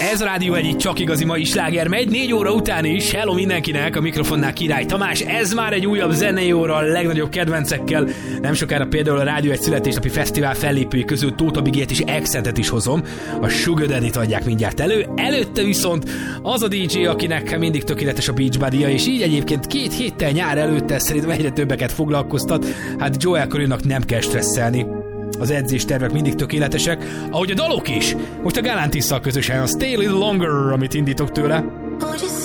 Ez Rádió egyik csak igazi mai sláger megy, 4 óra után is. Hello mindenkinek, a mikrofonnál Király Tamás. Ez már egy újabb zenei óra a legnagyobb kedvencekkel. Nem sokára például a Rádió egy születésnapi fesztivál fellépői közül Tóth Bigét és Accentet is hozom. A Sugar Daddy-t adják mindjárt elő. Előtte viszont az a DJ, akinek mindig tökéletes a Beachbody-ja, és így egyébként 2 héttel nyár előtte szerintem egyre többeket foglalkoztat. Hát Joel Corrynak nem kell stresszelni. Az edzéstervek mindig tökéletesek, ahogy a dalok is. Most a Galantisszal közösen a Stay a Little Longer, amit indítok tőle.